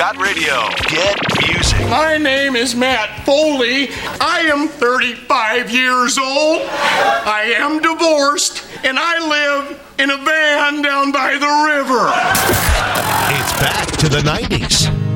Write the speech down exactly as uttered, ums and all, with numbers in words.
Got radio. Get music. My name is Matt Foley. I am thirty-five years old. I am divorced, and I live in a van down by the river. It's back to the nineties.